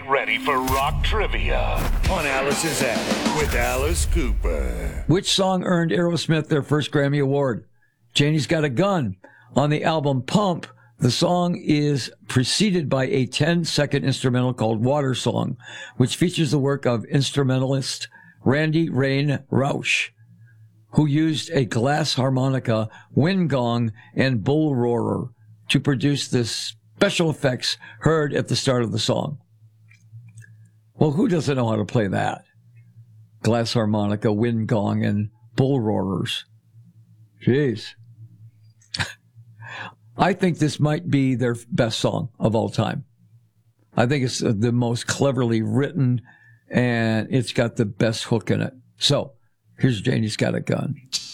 ready for rock trivia on Alice's Attic with Alice Cooper. Which song earned Aerosmith their first Grammy Award? Janie's Got a Gun. On the album Pump, the song is preceded by a 10-second instrumental called Water Song, which features the work of instrumentalist Randy Rain Rausch, who used a glass harmonica, wind gong, and bull roarer to produce the special effects heard at the start of the song. Well, who doesn't know how to play that? Glass harmonica, wind gong, and bull roarers. Jeez. I think this might be their best song of all time. I think it's the most cleverly written, and it's got the best hook in it. So, here's Janie's Got a Gun.